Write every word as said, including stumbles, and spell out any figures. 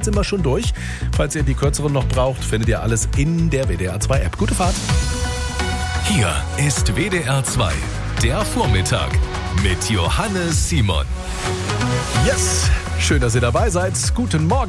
jetzt sind wir schon durch. Falls ihr die kürzeren noch braucht, findet ihr alles in der W D R zwei App. Gute Fahrt. Hier ist W D R zwei, der Vormittag mit Johannes Simon. Yes, schön, dass ihr dabei seid. Guten Morgen.